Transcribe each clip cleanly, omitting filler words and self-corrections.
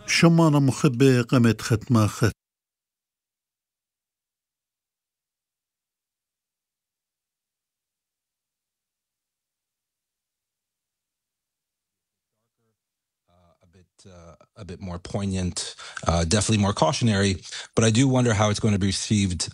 شمانا مخبة قمت ختمة خت a bit more poignant, definitely more cautionary, but I do wonder how it's going to be received.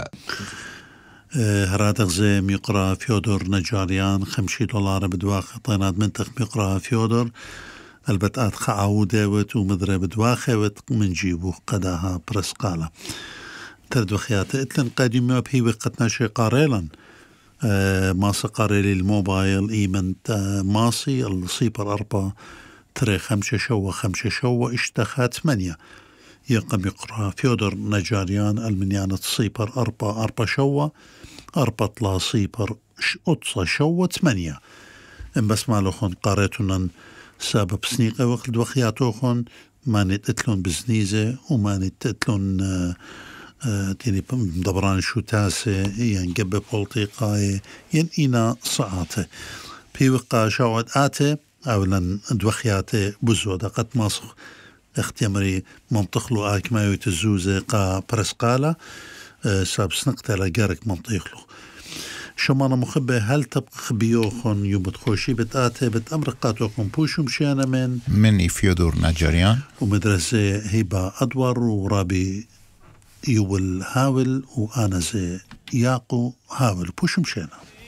هراتق زي ميقرا فيودور نجاريان $5 بدواخ طيناد منطق ميقرا فيودور البتات خعودة ومدري بدواخة من جيبو قداها برسقالة ترد وخيات اتلن قادمة بهي وقتنا شي قاريلا ماسي قاريلي الموبايل ايمنت ماسي الصيبر 4 تري 5 شوة اشتخى 8 يقم يقرأ فيودور نجاريان المنيانة صيبر 4 شوة 4 صيبر أطصى شوة 8 إن بس مالوخن قاريتنا سبب سنيقة وقت وخياتوخن ما نتقتلون بزنيزة وما نتقتلون تيني دبران شو تاسة ينقب بولطيقاية ينقينا صعاته في وقع شوات آته أولا دوخياته بزودة قد ماسخ اختيامري منطقلو آكما يتزوزة قا برسقالة ساب سنقتة لقارك منطقلو شمانا مخبة هل تبقى خبيوخن يوم تخوشي بتآته بتأمرقاتوكم بوشو مشيانا من فيودور نجاريان ومدرسة هيبا أدوار ورابي يول هاول وأنا زي ياقو هاول بوشو مشيانا